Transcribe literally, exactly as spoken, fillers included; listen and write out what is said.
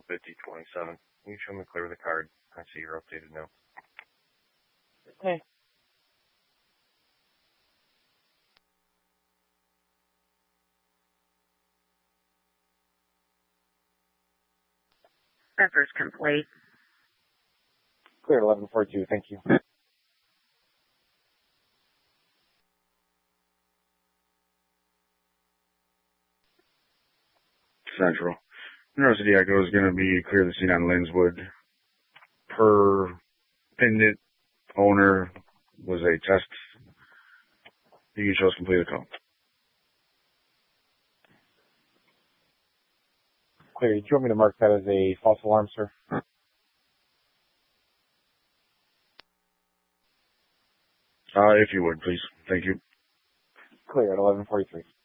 fifty twenty-seven. Can you show me clear the card? I see you're updated now. Okay. Efforts complete. Clear eleven forty-two, thank you. Central. University Echo is going to be clear the scene on Lindswood. Per pendant owner was a test. You can show us complete the call. Clear. Do you want me to mark that as a false alarm, sir? Uh, if you would, please. Thank you. Clear at eleven forty-three.